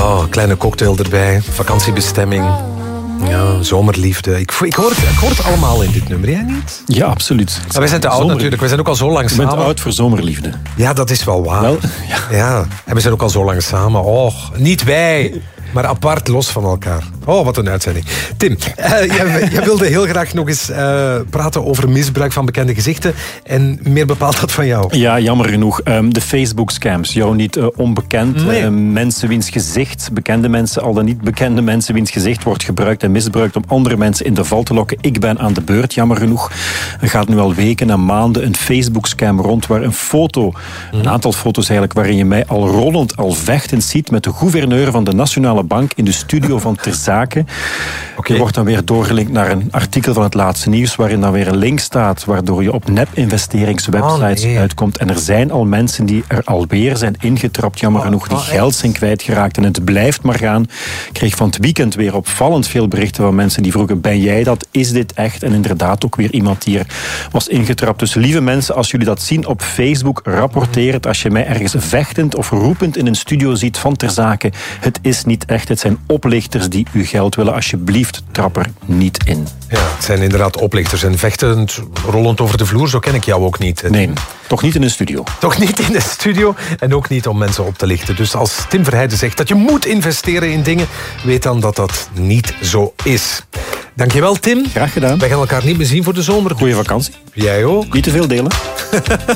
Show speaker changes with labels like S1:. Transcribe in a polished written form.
S1: Oh, kleine cocktail erbij, vakantiebestemming. Ja, zomerliefde. Ik hoor het allemaal in dit nummer, jij niet?
S2: Ja, absoluut.
S1: Maar wij zijn te oud natuurlijk, we zijn ook al zo lang samen.
S2: Je bent oud voor zomerliefde.
S1: Ja, dat is wel waar.
S2: Wel,
S1: ja. En we zijn ook al zo lang samen. Oh, niet wij, maar apart, los van elkaar. Oh, wat een uitzending. Tim, jij wilde heel graag nog eens praten over misbruik van bekende gezichten. En meer bepaald dat van jou.
S2: Ja, jammer genoeg. De Facebook-scams. Jou niet onbekend.
S1: Nee.
S2: Mensen wiens gezicht, bekende mensen, al dan niet bekende mensen wiens gezicht wordt gebruikt en misbruikt om andere mensen in de val te lokken. Ik ben aan de beurt, jammer genoeg. Er gaat nu al weken en maanden een Facebook-scam rond waar een foto, een aantal foto's eigenlijk, waarin je mij al rollend, al vechtend ziet met de gouverneur van de Nationale Bank in de studio van Ter Zake. Je wordt dan weer doorgelinkt naar een artikel van het laatste nieuws waarin dan weer een link staat waardoor je op nep-investeringswebsites uitkomt. En er zijn al mensen die er alweer zijn ingetrapt, jammer genoeg, die geld zijn kwijtgeraakt. En het blijft maar gaan. Ik kreeg van het weekend weer opvallend veel berichten van mensen die vroegen, ben jij dat? Is dit echt? En inderdaad ook weer iemand die er was ingetrapt. Dus lieve mensen, als jullie dat zien op Facebook, rapporteer het. Als je mij ergens vechtend of roepend in een studio ziet van Ter Zake, het is niet echt. Het zijn oplichters die uw geld willen. Alsjeblieft, trap er niet in.
S1: Ja, het zijn inderdaad oplichters en vechtend, rollend over de vloer. Zo ken ik jou ook niet.
S2: Nee, toch niet in een studio.
S1: Toch niet in de studio en ook niet om mensen op te lichten. Dus als Tim Verheijden zegt dat je moet investeren in dingen, weet dan dat dat niet zo is. Dankjewel, Tim.
S2: Graag gedaan.
S1: Wij gaan elkaar niet meer zien voor de zomer.
S2: Goeie vakantie.
S1: Jij ook.
S2: Niet te veel delen.